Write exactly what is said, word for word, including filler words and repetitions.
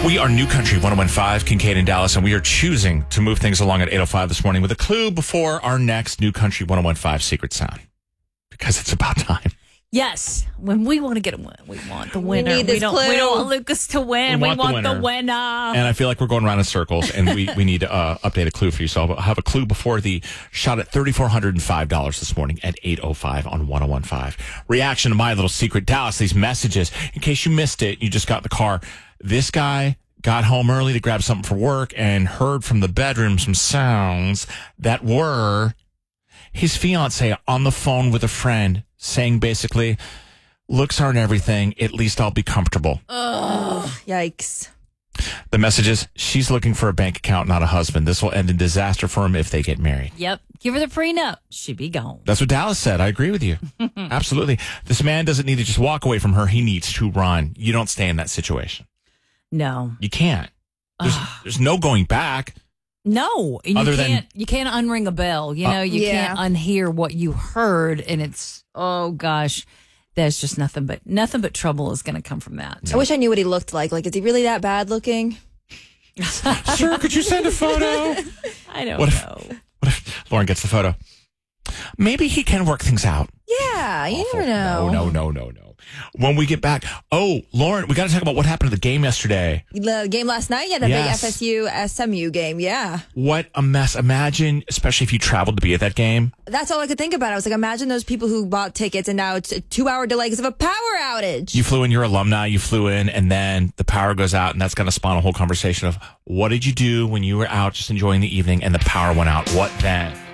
We are New Country one oh one point five, Kincaid and Dallas, and we are choosing to move things along at eight oh five this morning with a clue before our next New Country one oh one point five secret sound. Because it's about time. Yes. When we want to get a win, we want the winner. We need this we, don't, clue. we don't want Lucas to win. We We want want, the the, winner. winner. And I feel like we're going around in circles, and we, we need to uh, update a clue for you. So I'll have a clue before the shot at three thousand four hundred five dollars this morning at eight oh five on one oh one point five. Reaction to my little secret, Dallas, these messages. In case you missed it, you just got in the car. This guy got home early to grab something for work and heard from the bedroom some sounds that were his fiance on the phone with a friend saying basically, looks aren't everything. At least I'll be comfortable. Ugh, yikes. The message is, she's looking for a bank account, not a husband. This will end in disaster for him if they get married. Yep. Give her the prenup. She'd be gone. That's what Dallas said. I agree with you. Absolutely. This man doesn't need to just walk away from her. He needs to run. You don't stay in that situation. No. You can't. There's, there's no going back. No. And Other you than- can't you can't unring a bell. You Uh, know, you Yeah. can't unhear what you heard, and it's oh gosh. There's just nothing but nothing but trouble is gonna come from that. I wish I knew what he looked like. Like, is he really that bad looking? Sir, could you send a photo? I don't What if- know. What if Lauren gets the photo? Maybe he can work things out. Yeah, you never know. No, no, no, no, no. When we get back, oh, Lauren, we got to talk about what happened to the game yesterday. The game last night, yeah, the Yes. big F S U S M U game, yeah. What a mess. Imagine, especially if you traveled to be at that game. That's all I could think about. I was like, imagine those people who bought tickets and now it's a two-hour delay because of a power outage. You flew in your alumni, you flew in, and then the power goes out, and that's going to spawn a whole conversation of what did you do when you were out just enjoying the evening and the power went out? What then?